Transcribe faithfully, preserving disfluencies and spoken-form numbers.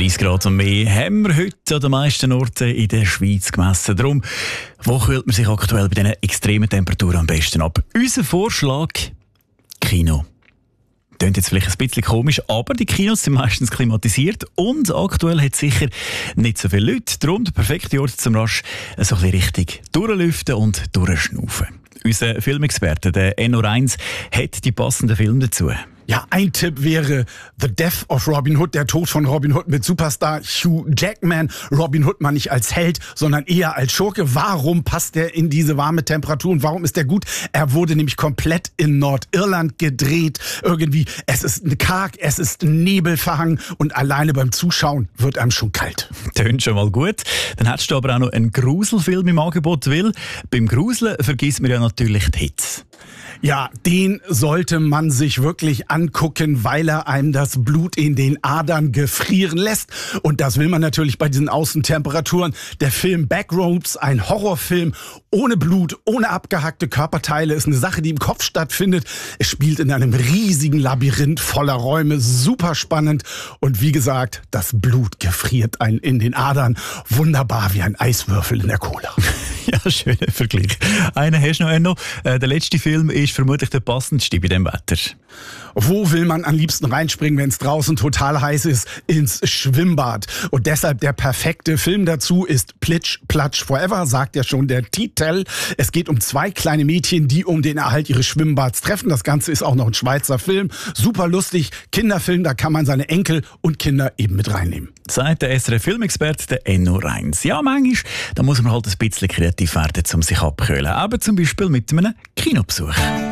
dreißig Grad und mehr haben wir heute an den meisten Orten in der Schweiz gemessen. Darum, wo kühlt man sich aktuell bei diesen extremen Temperaturen am besten ab? Unser Vorschlag: Kino. Klingt jetzt vielleicht ein bisschen komisch, aber die Kinos sind meistens klimatisiert und aktuell hat es sicher nicht so viele Leute. Darum der perfekte Ort zum rasch so ein bisschen richtig durchlüften und durchschnaufen. Unser Filmexperte, der Enno Reins, hat die passenden Filme dazu. Ja, ein Tipp wäre The Death of Robin Hood, der Tod von Robin Hood mit Superstar Hugh Jackman. Robin Hood mal nicht als Held, sondern eher als Schurke. Warum passt er in diese warme Temperatur und warum ist er gut? Er wurde nämlich komplett in Nordirland gedreht. Irgendwie, es ist karg, es ist nebelverhangen und alleine beim Zuschauen wird einem schon kalt. Tönt schon mal gut. Dann hättest du aber auch noch einen Gruselfilm im Angebot, weil beim Gruseln vergisst man ja natürlich die Hitze. Ja, den sollte man sich wirklich angucken, weil er einem das Blut in den Adern gefrieren lässt. Und das will man natürlich bei diesen Außentemperaturen. Der Film Backroads, ein Horrorfilm ohne Blut, ohne abgehackte Körperteile, ist eine Sache, die im Kopf stattfindet. Es spielt in einem riesigen Labyrinth voller Räume, super spannend. Und wie gesagt, das Blut gefriert einen in den Adern. Wunderbar wie ein Eiswürfel in der Cola. Ja, schöner Vergleich. Einen hast du noch, Enno. Der letzte Film ist vermutlich der passendste bei dem Wetter. Wo will man am liebsten reinspringen, wenn es draußen total heiß ist? Ins Schwimmbad. Und deshalb der perfekte Film dazu ist Plitsch, Platsch, Forever, sagt ja schon der Titel. Es geht um zwei kleine Mädchen, die um den Erhalt ihres Schwimmbads treffen. Das Ganze ist auch noch ein Schweizer Film. Super lustig. Kinderfilm, da kann man seine Enkel und Kinder eben mit reinnehmen. Sagt der S R F-Filmexperte, der Enno Reins. Ja, manchmal, da muss man halt ein bisschen kreativ werden, um sich abzukühlen. Aber zum Beispiel mit einem Kinobesuch.